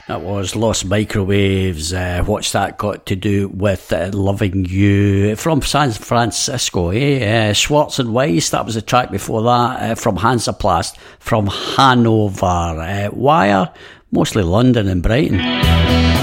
That was Lost Microwaves. What's that got to do with Loving You? From San Francisco, Schwartz and Weiss, that was the track before that. From Hansaplast, from Hanover. Wire, mostly London and Brighton.